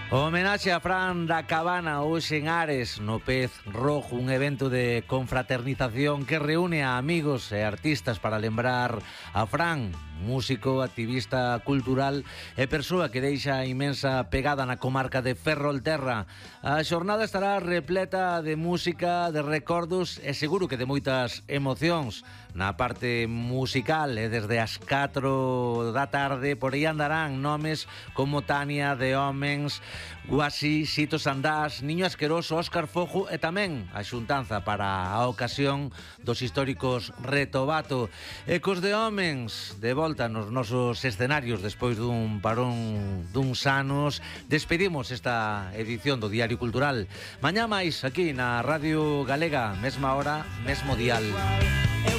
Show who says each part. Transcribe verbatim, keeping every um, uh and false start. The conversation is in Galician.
Speaker 1: O homenaxe a Fran da Cabana hoxe en Ares, no Pez Rojo, un evento de confraternización que reúne a amigos e artistas para lembrar a Fran, músico, activista cultural e persoa que deixa inmensa pegada na comarca de Ferrolterra. A xornada estará repleta de música, de recordos e seguro que de moitas emocións. Na parte musical e desde as catro da tarde por aí andarán nomes como Tania de Homens, Guasí, Sito Sandás, Niño Asqueroso, Óscar Fojo e tamén a xuntanza para a ocasión dos históricos Retobato. E cos de Homens de volta nos nosos escenarios despois dun parón duns anos, despedimos esta edición do Diario Cultural. Mañá máis aquí na Radio Galega, mesma hora, mesmo dial.